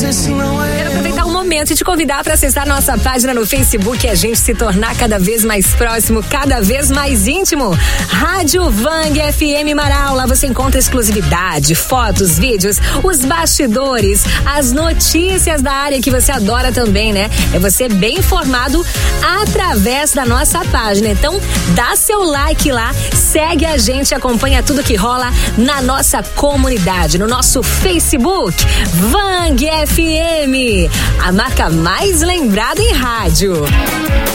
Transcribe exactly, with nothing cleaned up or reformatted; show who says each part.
Speaker 1: Quero aproveitar um momento e te convidar para acessar nossa página no Facebook e a gente se tornar cada vez mais próximo, cada vez mais íntimo. Rádio Vang F M Marau, lá você encontra exclusividade, fotos, vídeos, os bastidores, as notícias da área que você adora também, né? É você bem informado através da nossa página. Então, dá seu like lá, segue a gente, acompanha tudo que rola na nossa comunidade, no nosso Facebook, Vang F M, a marca mais lembrada em rádio.